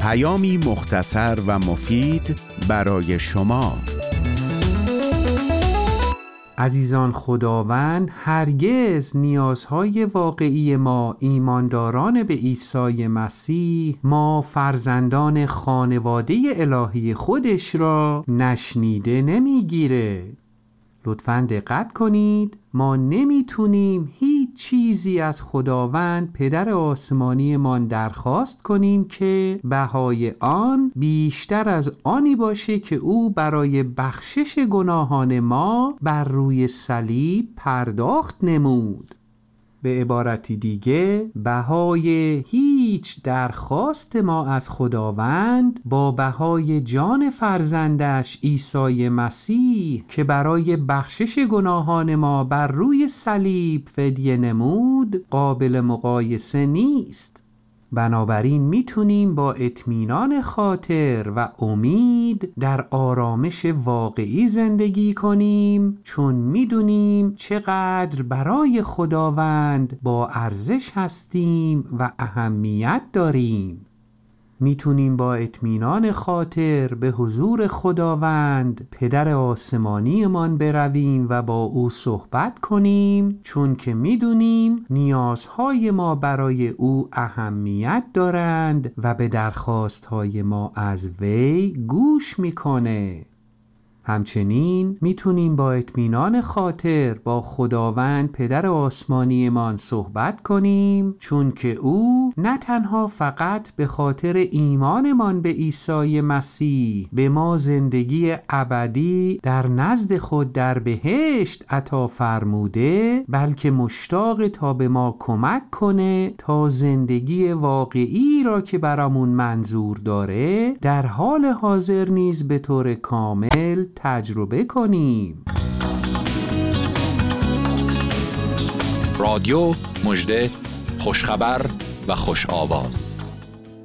پیامی مختصر و مفید برای شما. عزیزان، خداوند هرگز نیازهای واقعی ما ایمانداران به عیسی مسیح، ما فرزندان خانواده الهی خودش را نشنیده نمیگیره. لطفاً دقت کنید، ما نمیتونیم هیچ چیزی از خداوند پدر آسمانی من درخواست کنیم که بهای آن بیشتر از آنی باشه که او برای بخشش گناهان ما بر روی صلیب پرداخت نمود. به عبارتی دیگه، بهای هیچ درخواست ما از خداوند با بهای جان فرزندش عیسی مسیح که برای بخشش گناهان ما بر روی صلیب فدیه نمود قابل مقایسه نیست. بنابراین میتونیم با اطمینان خاطر و امید در آرامش واقعی زندگی کنیم، چون میدونیم چقدر برای خداوند با ارزش هستیم و اهمیت داریم. میتونیم با اطمینان خاطر به حضور خداوند پدر آسمانی من برویم و با او صحبت کنیم، چون که میدونیم نیازهای ما برای او اهمیت دارند و به درخواستهای ما از وی گوش میکنه. همچنین میتونیم با اطمینان خاطر با خداوند پدر آسمانی من صحبت کنیم، چون که او نه تنها فقط به خاطر ایمانمان به عیسی مسیح به ما زندگی ابدی در نزد خود در بهشت عطا فرموده، بلکه مشتاق تا به ما کمک کنه تا زندگی واقعی را که برامون منظور داره در حال حاضر نیز به طور کامل تجربه کنیم. رادیو مژده، خوشخبر و خوش آواز.